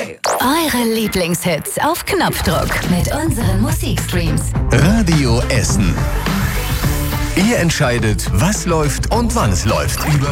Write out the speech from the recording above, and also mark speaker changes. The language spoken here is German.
Speaker 1: Eure Lieblingshits auf Knopfdruck mit unseren Musikstreams.
Speaker 2: Radio Essen. Ihr entscheidet, was läuft und wann es läuft.